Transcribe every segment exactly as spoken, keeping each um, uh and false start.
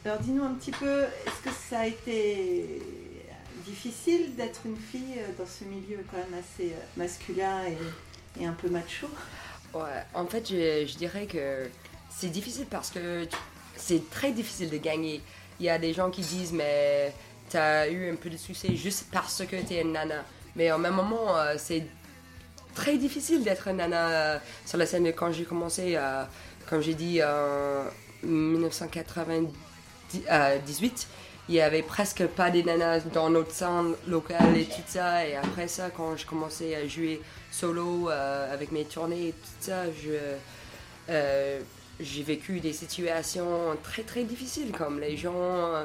Alors dis-nous un petit peu, est-ce que ça a été difficile d'être une fille dans ce milieu quand même assez masculin et, et un peu macho? Ouais, en fait, je, je dirais que c'est difficile parce que c'est très difficile de gagner. Il y a des gens qui disent, mais t'as eu un peu de succès juste parce que t'es une nana. Mais en même moment, euh, c'est très difficile d'être une nana euh, sur la scène. Quand j'ai commencé, euh, comme j'ai dit, en dix-neuf cent quatre-vingt-dix-huit, il y avait presque pas des nanas dans notre scène locale et tout ça. Et après ça, quand je commençais à jouer solo euh, avec mes tournées et tout ça, je, euh, j'ai vécu des situations très très difficiles, comme les gens euh,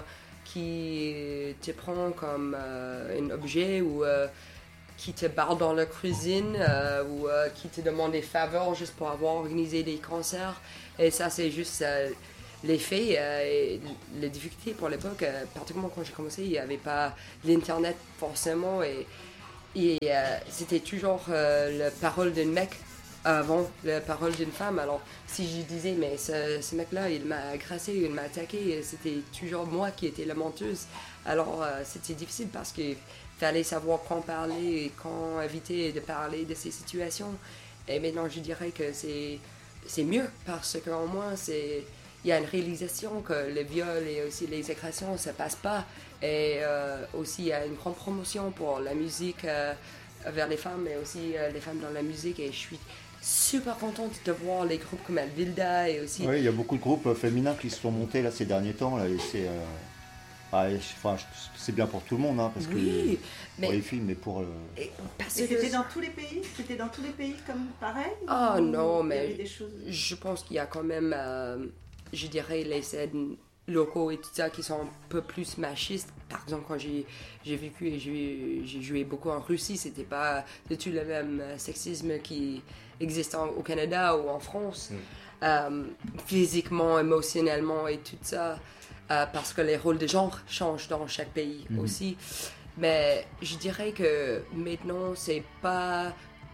qui te prennent comme euh, un objet ou euh, qui te barrent dans la cuisine euh, ou euh, qui te demandent des faveurs juste pour avoir organisé des concerts. Et ça, c'est juste euh, les faits euh, et les difficultés pour l'époque. Euh, particulièrement quand j'ai commencé, il n'y avait pas l'Internet forcément. Et, et euh, c'était toujours euh, la parole d'un mec avant la parole d'une femme. Alors, si je disais, mais ce, ce mec-là, il m'a agressé, il m'a attaqué, c'était toujours moi qui étais la menteuse. Alors, euh, c'était difficile parce qu'il fallait savoir quand parler et quand éviter de parler de ces situations. Et maintenant, je dirais que c'est, c'est mieux parce qu'au moins, c'est, il y a une réalisation que le viol et aussi les agressions, ça passe pas. Et euh, aussi, il y a une grande promotion pour la musique euh, vers les femmes, mais aussi euh, les femmes dans la musique. Et je suis super contente de voir les groupes comme Alvilda et aussi... Oui, il y a beaucoup de groupes féminins qui se sont montés là, ces derniers temps. Là, et c'est, euh, ah, et, enfin, c'est bien pour tout le monde, hein, parce oui, que, mais... pour les filles, mais pour... Euh... Et, parce et que... c'était dans tous les pays? C'était dans tous les pays comme pareil? Oh non, mais des choses... je pense qu'il y a quand même, euh, je dirais, les scènes locaux et tout ça qui sont un peu plus machistes. Par exemple, quand j'ai, j'ai vécu et j'ai, j'ai joué beaucoup en Russie, c'était pas du tout le même sexisme qui existe en, au Canada ou en France, mm. euh, physiquement, émotionnellement et tout ça, euh, parce que les rôles de genre changent dans chaque pays mm. aussi. Mais je dirais que maintenant, c'est pas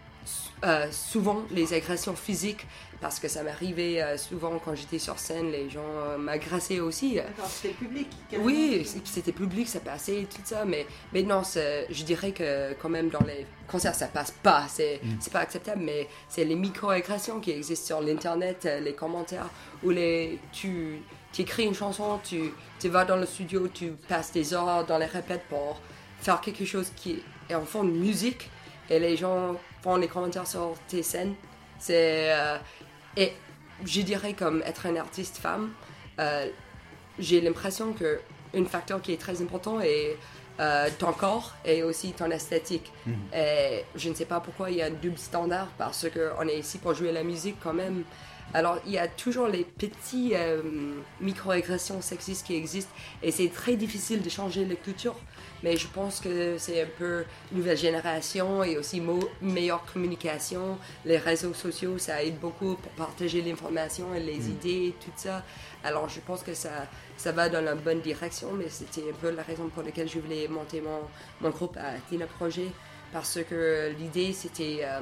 euh, souvent les agressions physiques, parce que ça m'arrivait euh, souvent quand j'étais sur scène, les gens euh, m'agressaient aussi. D'accord, c'était public. Carrément. Oui, c'était public, ça passait et tout ça, mais maintenant, je dirais que quand même dans les concerts, ça passe pas, c'est, mm. c'est pas acceptable, mais c'est les micro-agressions qui existent sur l'internet, les commentaires, où les, tu, tu écris une chanson, tu, tu vas dans le studio, tu passes des heures dans les répètes pour faire quelque chose qui est en fond de musique, et les gens font les commentaires sur tes scènes. C'est, euh, et je dirais comme être une artiste femme, euh, j'ai l'impression qu'un facteur qui est très important est euh, ton corps et aussi ton esthétique. Mmh. Et je ne sais pas pourquoi il y a un double standard, parce qu'on est ici pour jouer la musique quand même. Alors, il y a toujours les petits euh, micro-agressions sexistes qui existent, et c'est très difficile de changer la culture. Mais je pense que c'est un peu nouvelle génération et aussi mo- meilleure communication. Les réseaux sociaux, ça aide beaucoup pour partager l'information et les mmh. idées et tout ça. Alors, je pense que ça, ça va dans la bonne direction, mais c'était un peu la raison pour laquelle je voulais monter mon, mon groupe à Tina Projet, parce que l'idée, c'était euh,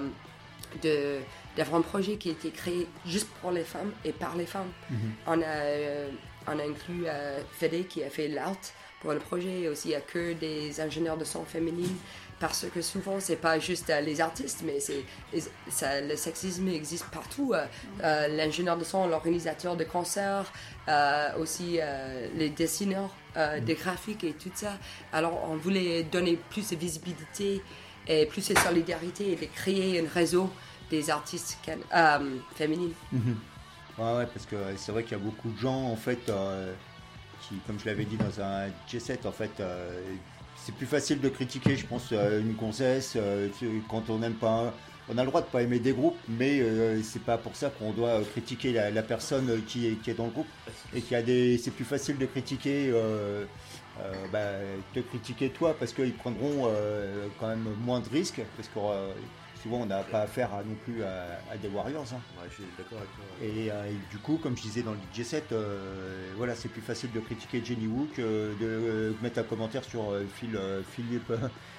de, d'avoir un projet qui a été créé juste pour les femmes et par les femmes. Mmh. On, a, euh, on a inclus euh, Fede qui a fait l'art pour le projet, et aussi il n'y a que des ingénieurs de son féminines, parce que souvent c'est pas juste euh, les artistes, mais c'est, ça, le sexisme existe partout. Euh, euh, l'ingénieur de son, l'organisateur de concerts, euh, aussi euh, les dessineurs euh, des graphiques et tout ça. Alors on voulait donner plus de visibilité et plus de solidarité et de créer un réseau des artistes euh, féminines. Mmh. Ouais, ouais, parce que c'est vrai qu'il y a beaucoup de gens en fait. Euh... Qui, comme je l'avais dit dans un J sept, en fait, euh, c'est plus facile de critiquer, je pense, euh, une gonzesse euh, quand on n'aime pas. On a le droit de pas aimer des groupes, mais euh, c'est pas pour ça qu'on doit critiquer la, la personne qui est, qui est dans le groupe. Et qu'il y a des, c'est plus facile de critiquer, euh, euh, bah, te critiquer toi, parce qu'ils prendront euh, quand même moins de risques, parce que euh, souvent on n'a pas affaire à, non plus à, à des Warriors. Hein. Ouais, je suis d'accord avec toi. Ouais. Et, euh, et du coup, comme je disais dans le J sept, euh, voilà, c'est plus facile de critiquer Jenny Wu que de euh, mettre un commentaire sur euh, Phil, euh, Philippe.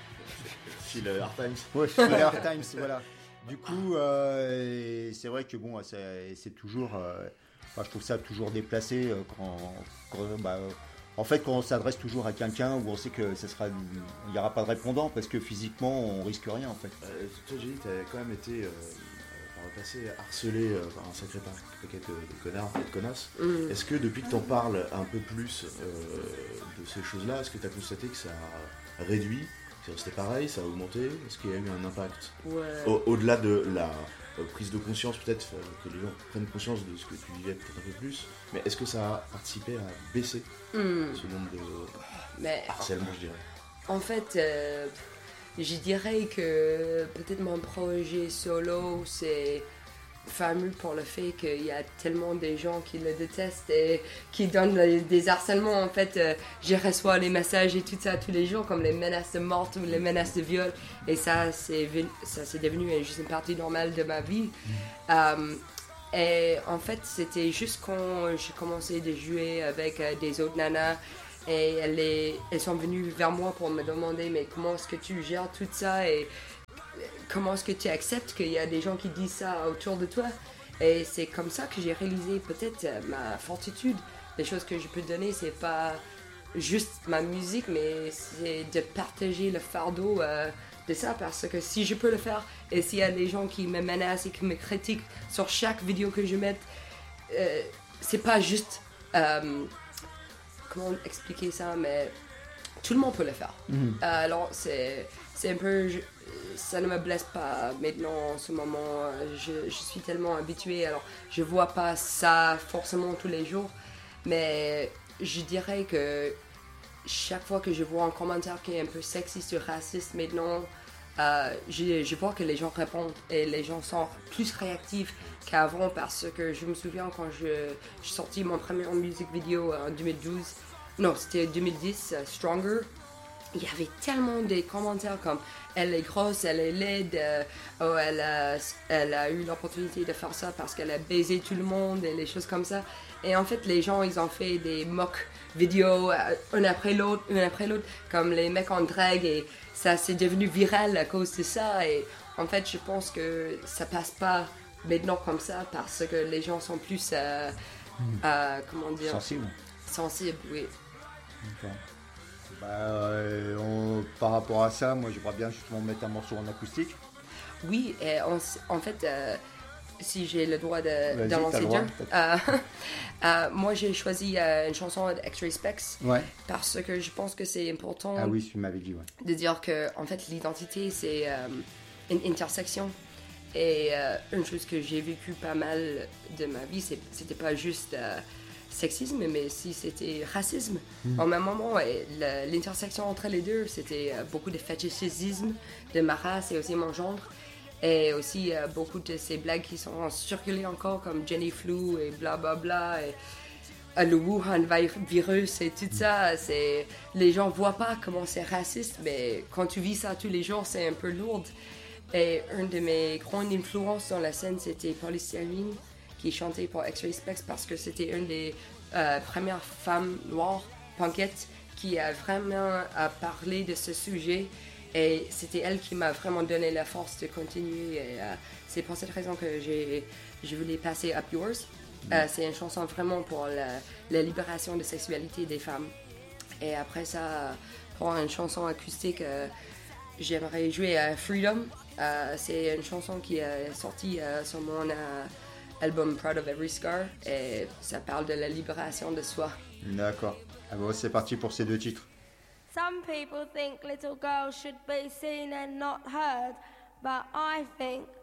Phil euh, Hard Times. Ouais, Phil Hard Times, voilà. Du coup, euh, c'est vrai que bon, c'est, c'est toujours. Euh, enfin, je trouve ça toujours déplacé euh, quand, quand bah, euh, en fait quand on s'adresse toujours à quelqu'un où on sait que ça sera, il n'y aura pas de répondant parce que physiquement on risque rien en fait. Euh, toi Jenny, tu as quand même été euh, par le passé harcelé euh, par un sacré paquet de, de connards et de connasses. Mm. Est-ce que depuis que tu en parles un peu plus euh, de ces choses-là, est-ce que tu as constaté que ça a réduit? C'est resté pareil, ça a augmenté? Est-ce qu'il y a eu un impact? Ouais. Au- Au-delà de la euh, prise de conscience, peut-être euh, que les gens prennent conscience de ce que tu vivais peut-être un peu plus, mais est-ce que ça a participé à baisser mm. ce nombre de mais, harcèlement, je dirais? En fait, euh, je dirais que peut-être mon projet solo, c'est fameux pour le fait qu'il y a tellement de gens qui le détestent et qui donnent des harcèlements. En fait, euh, je reçois les messages et tout ça tous les jours, comme les menaces de mort ou les menaces de viol. Et ça, c'est, ça, c'est devenu juste une partie normale de ma vie. Mmh. Um, et en fait, c'était juste quand j'ai commencé de jouer avec euh, des autres nanas. Et elles, les, elles sont venues vers moi pour me demander mais comment est-ce que tu gères tout ça et comment est-ce que tu acceptes qu'il y a des gens qui disent ça autour de toi. Et c'est comme ça que j'ai réalisé peut-être ma fortitude. Les choses que je peux donner, c'est pas juste ma musique, mais c'est de partager le fardeau euh, de ça. Parce que si je peux le faire, et s'il y a des gens qui me menacent et qui me critiquent sur chaque vidéo que je mette, euh, c'est pas juste... Euh, comment expliquer ça, mais tout le monde peut le faire. Mm-hmm. Euh, alors, c'est, c'est un peu... Je, ça ne me blesse pas maintenant en ce moment. Je, je suis tellement habituée, alors je vois pas ça forcément tous les jours. Mais je dirais que chaque fois que je vois un commentaire qui est un peu sexiste ou raciste maintenant, euh, je, je vois que les gens répondent et les gens sont plus réactifs qu'avant parce que je me souviens quand je, je sortis mon premier music vidéo en deux mille douze, non c'était deux mille dix, uh, Stronger, il y avait tellement de commentaires comme elle est grosse, elle est laide, euh, oh, elle, a, elle a eu l'opportunité de faire ça parce qu'elle a baisé tout le monde et les choses comme ça. Et en fait, les gens, ils ont fait des mock vidéos, euh, un après l'autre, un après l'autre, comme les mecs en drague, et ça s'est devenu viral à cause de ça. Et en fait, je pense que ça passe pas maintenant comme ça parce que les gens sont plus, euh, mmh. euh, comment dire, sensibles. Sensibles, oui. Okay. Bah, euh, on, par rapport à ça, moi j'aimerais bien justement mettre un morceau en acoustique. Oui, et on, en fait, euh, si j'ai le droit de, d'en lancer deux, euh, euh, moi j'ai choisi euh, une chanson de X-Ray Spex ouais. parce que je pense que c'est important ah oui, tu m'avais dit, ouais. de dire que en fait, l'identité c'est euh, une intersection. Et euh, une chose que j'ai vécu pas mal de ma vie, c'est, c'était pas juste... Euh, sexisme, mais si c'était racisme. Mmh. En même moment, l'intersection entre les deux, c'était beaucoup de fétichisme de ma race et aussi mon genre. Et aussi beaucoup de ces blagues qui sont circulées encore, comme Jenny Flu et blablabla, et le Wuhan virus et tout ça. C'est, les gens ne voient pas comment c'est raciste, mais quand tu vis ça tous les jours, c'est un peu lourd. Et une de mes grandes influences dans la scène, c'était Polystyrene, qui chantait pour X-Ray Spex parce que c'était une des euh, premières femmes noires punkettes qui a vraiment euh, parlé de ce sujet et c'était elle qui m'a vraiment donné la force de continuer et euh, c'est pour cette raison que j'ai, je voulais passer Up Yours. Mmh. Euh, c'est une chanson vraiment pour la, la libération de sexualité des femmes. Et après ça, pour une chanson acoustique, euh, j'aimerais jouer à Freedom. Euh, c'est une chanson qui est sortie euh, sur mon... Euh, album Proud of Every Scar et ça parle de la libération de soi. D'accord. Ah bon, c'est parti pour ces deux titres. Some people think little girls should be seen and not heard, but I think